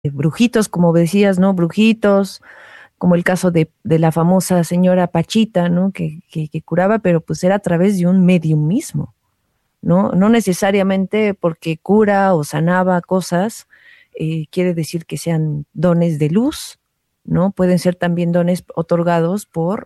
brujitos, como decías, ¿no? Brujitos, como el caso de la famosa señora Pachita, ¿no? Que curaba, pero pues era a través de un medium mismo, ¿no? No necesariamente porque cura o sanaba cosas, quiere decir que sean dones de luz, ¿no? Pueden ser también dones otorgados por...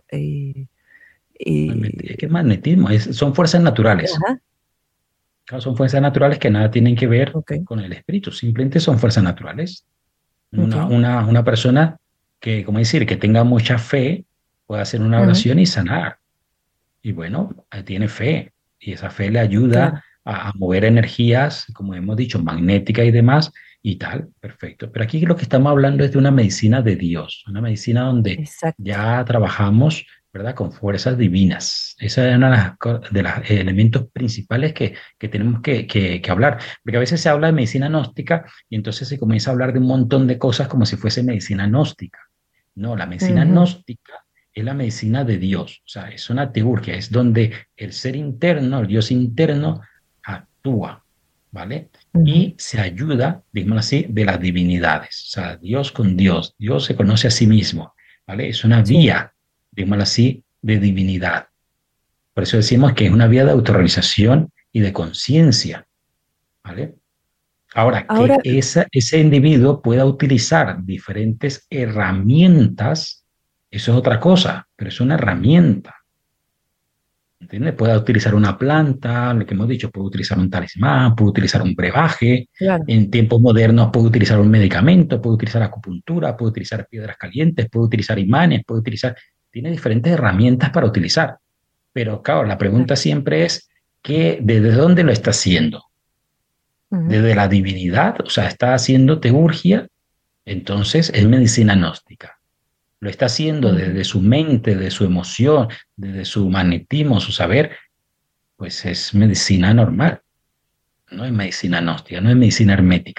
Es que eh, es magnetismo, son fuerzas naturales. ajá, Claro, son fuerzas naturales que nada tienen que ver ok, con el espíritu, simplemente son fuerzas naturales. ok, Una persona que, como decir, que tenga mucha fe, puede hacer una ujú, oración y sanar. Y bueno, tiene fe. Y esa fe le claro, ayuda a mover energías, como hemos dicho, magnética y demás, y tal. Perfecto. Pero aquí lo que estamos hablando es de una medicina de Dios, una medicina donde exacto. ya trabajamos, ¿verdad? Con fuerzas divinas. Esa es una de los elementos principales que tenemos que hablar. Porque a veces se habla de medicina gnóstica y entonces se comienza a hablar de un montón de cosas como si fuese medicina gnóstica. No, la medicina Ujú, gnóstica es la medicina de Dios, o sea, es una teurgia, es donde el ser interno, el Dios interno, actúa, ¿vale? ujú, Y se ayuda, digamos así, de las divinidades, o sea, Dios con Dios, Dios se conoce a sí mismo, ¿vale? Es una sí. vía, digamos así, de divinidad. Por eso decimos que es una vía de autorrealización y de conciencia, ¿vale? Ahora, Ahora, que ese individuo pueda utilizar diferentes herramientas, eso es otra cosa, pero es una herramienta. ¿Entiendes? Puede utilizar una planta, lo que hemos dicho, puede utilizar un talismán, puede utilizar un brebaje. claro. En tiempos modernos puede utilizar un medicamento, puede utilizar acupuntura, puede utilizar piedras calientes, puede utilizar imanes, puede utilizar... Tiene diferentes herramientas para utilizar. Pero claro, la Claro. pregunta siempre es, ¿desde dónde lo está haciendo? Ujú, ¿Desde la divinidad? O sea, ¿está haciendo teurgia? Entonces es medicina gnóstica. Lo está haciendo ujú. desde su mente, de su emoción, desde su magnetismo, su saber, pues es medicina normal, no es medicina gnóstica, no es medicina hermética.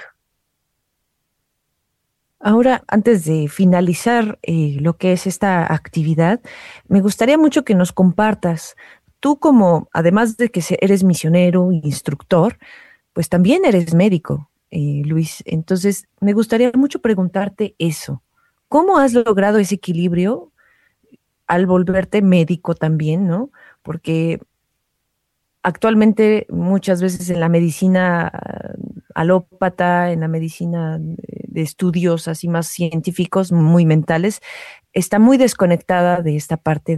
Ahora, antes de finalizar lo que es esta actividad, me gustaría mucho que nos compartas, tú como, además de que eres misionero, instructor, pues también eres médico, Luis. Entonces, me gustaría mucho preguntarte eso. ¿Cómo has logrado ese equilibrio al volverte médico también, ¿no? Porque actualmente muchas veces en la medicina alópata, en la medicina de estudios así más científicos, muy mentales, está muy desconectada de esta parte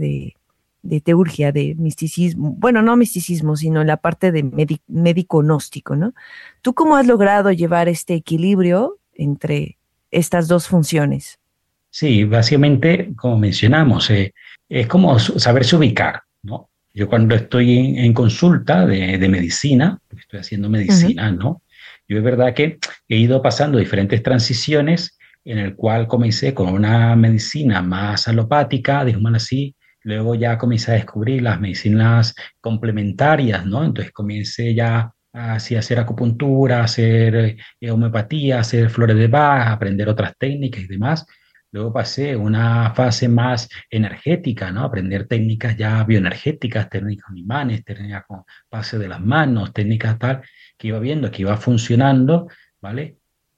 de teurgia, de misticismo, bueno, no misticismo, sino en la parte de médico gnóstico, ¿no? ¿Tú cómo has logrado llevar este equilibrio entre estas dos funciones? Sí, básicamente, como mencionamos, es como saberse ubicar, ¿no? Yo cuando estoy en consulta de medicina, porque estoy haciendo Ujú, medicina, ¿no? Yo es verdad que he ido pasando diferentes transiciones en el cual comencé con una medicina más alopática, digamos así, luego ya comencé a descubrir las medicinas complementarias, ¿no? Entonces comencé ya así a hacer acupuntura, a hacer homeopatía, a hacer flores de Bach, a aprender otras técnicas y demás. Luego pasé a una fase más energética, ¿no? Aprender técnicas ya bioenergéticas, técnicas con imanes, técnicas con pase de las manos, técnicas tal, que iba viendo que iba funcionando, ¿vale?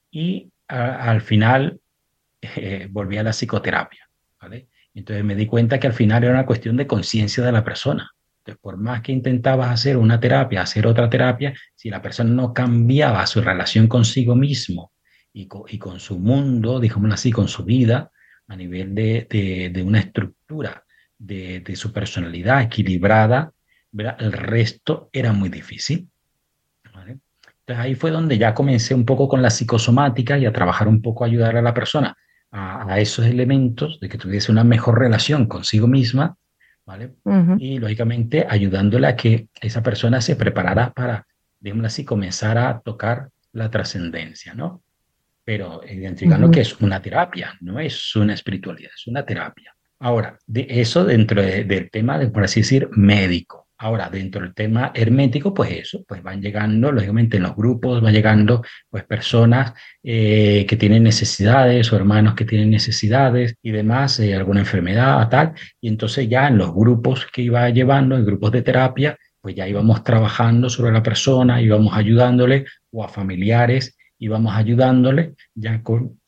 Y al final volví a la psicoterapia, ¿vale? Entonces me di cuenta que al final era una cuestión de conciencia de la persona. Entonces, por más que intentabas hacer una terapia, hacer otra terapia, si la persona no cambiaba su relación consigo mismo y con su mundo, digámoslo así, con su vida, a nivel de una estructura de su personalidad equilibrada, ¿verdad? El resto era muy difícil, ¿vale? Entonces ahí fue donde ya comencé un poco con la psicosomática y a trabajar un poco, a ayudar a la persona a esos elementos de que tuviese una mejor relación consigo misma, ¿vale? ujú, Y lógicamente ayudándole a que esa persona se preparara para, digamos así, comenzar a tocar la trascendencia, ¿no? Pero identificando que ujú. es una terapia, no es una espiritualidad, es una terapia. Ahora, de eso dentro del tema, de, por así decir, médico. Ahora, dentro del tema hermético, pues eso, pues van llegando, lógicamente en los grupos, van llegando pues personas que tienen necesidades o hermanos que tienen necesidades y demás, alguna enfermedad, tal. Y entonces ya en los grupos que iba llevando, en grupos de terapia, pues ya íbamos trabajando sobre la persona, íbamos ayudándole o a familiares, íbamos ayudándole ya con